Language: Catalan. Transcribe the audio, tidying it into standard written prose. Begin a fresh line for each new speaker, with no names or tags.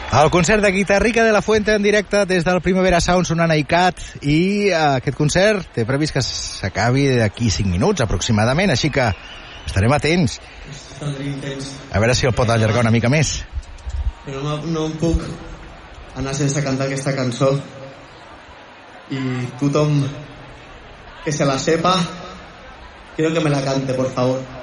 El concert de Guitarrica de la Fuente en directe des del Primavera Sound sonant a ICAT, i aquest concert té previst que s'acabi d'aquí 5 minuts aproximadament, així que estarem atents a veure si el pot allargar una mica més.
Però no em puc anar sense cantar aquesta cançó, i tothom que se la sepa quiero que me la cante, por favor.